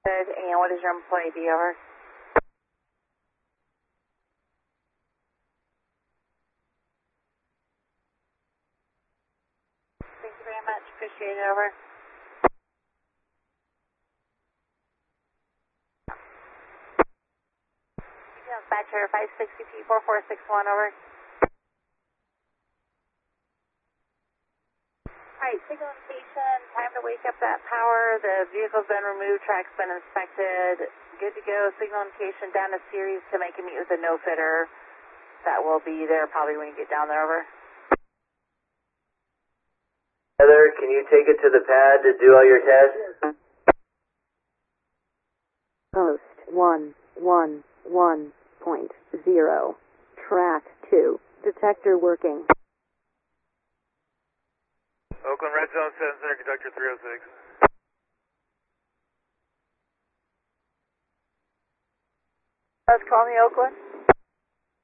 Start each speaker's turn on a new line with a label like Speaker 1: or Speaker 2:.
Speaker 1: Good. And what is your employee ID, over? Thank you very much. Appreciate it, over. Dispatcher 560P4461, over. Alright, signal indication, time to wake up that power, the vehicle's been removed, track's been inspected, good to go, signal indication down to series to make a meet with a no-fitter. That will be there probably when you get down there, over.
Speaker 2: Heather, can you take it to the pad to do all your tests?
Speaker 3: Post 111.0. Track 2. Detector working.
Speaker 4: Oakland Red Zone, Center Conductor 306.
Speaker 1: Let's call me Oakland.